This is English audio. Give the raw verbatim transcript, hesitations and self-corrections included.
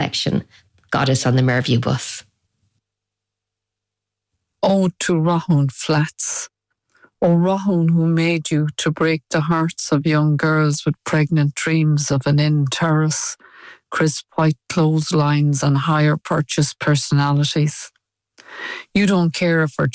connection got us on the Merview bus. Ode to Rahun Flats. O Rahun, who made you to break the hearts of young girls with pregnant dreams of an inn terrace, crisp white clotheslines and higher purchase personalities. You don't care if our